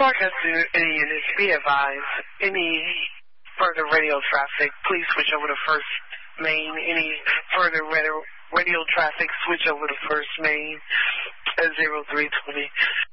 Rochester, any units, be advised. Any further radio traffic, please switch over to first main. Any further radio traffic, switch over to first main at 0320.